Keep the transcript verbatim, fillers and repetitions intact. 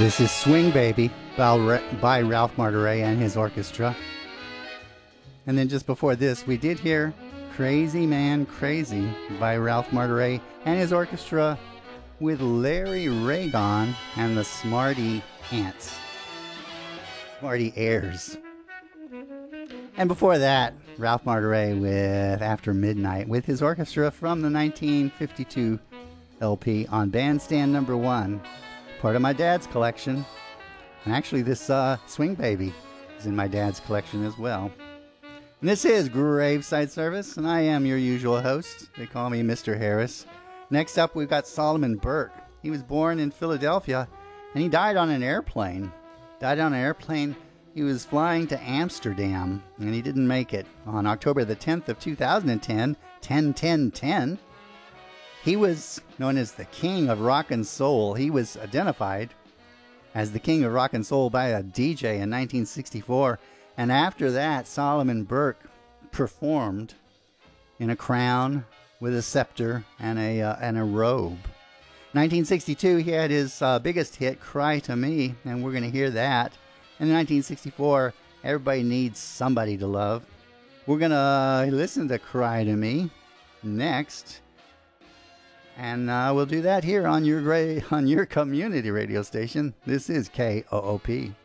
This is Swing Baby by Ralph Marderey and his orchestra. And then just before this, we did hear Crazy Man Crazy by Ralph Marderey and his orchestra with Larry Ragon and the Smarty Ants. Smarty Airs. And before that, Ralph Marderey with After Midnight with his orchestra from the nineteen fifty-two L P on Bandstand Number One, part of my dad's collection. And actually this uh, Swing Baby is in my dad's collection as well. And this is Graveside Service, and I am your usual host. They call me Mister Harris. Next up, we've got Solomon Burke. He was born in Philadelphia, and he died on an airplane. Died on an airplane. He was flying to Amsterdam, and he didn't make it. On October the tenth of two thousand ten, ten ten ten, he was known as the King of Rock and Soul. He was identified as the King of Rock and Soul by a D J in nineteen sixty-four. And after that, Solomon Burke performed in a crown with a scepter and a uh, and a robe. nineteen sixty-two, he had his uh, biggest hit, Cry to Me, and we're going to hear that. And in nineteen sixty-four, Everybody Needs Somebody to Love. We're going to listen to Cry to Me next. And uh, we'll do that here on your, gra- on your community radio station. This is K O O P.